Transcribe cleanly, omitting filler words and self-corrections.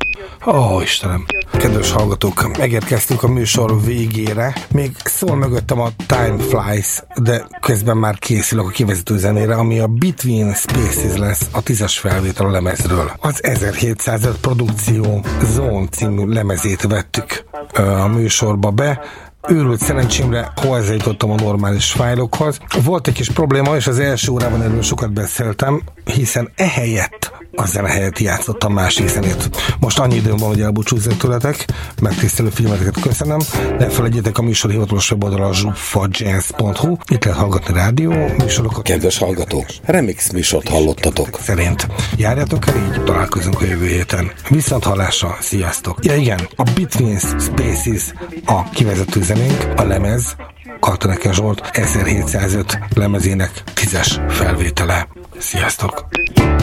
Ó, Istenem! Kedves hallgatók, megérkeztünk a műsor végére. Még szól mögöttem a Time Flies, de közben már készülök a kivezető zenére, ami a Between Spaces lesz, a 10-es felvétel a lemezről. Az 1705 produkció Zone című lemezét vettük a műsorba be. Őrült szerencsémre hozzájutottam a normális fájlokhoz. Volt egy kis probléma, és az első órában erről sokat beszéltem, hiszen ehelyett a zene helyett játszottam másik zenét. Most annyi időm van, hogy elbúcsúzzak tőletek, megtisztelő figyelmeteket köszönöm, ne felejtjétek a műsor hivatalos weboldala a zsuffajazz.hu. Itt lehet hallgatni rádió műsorokat. Kedves hallgatók, remix műsort hallottatok. Szerint járjátok el így, találkozunk a jövő héten. Viszont hallásra, sziasztok! Ja igen, a Between Spaces a kivezető zenénk, a lemez Kalteneke Zsolt 1705 lemezének 10-es felvétele. Sziasztok!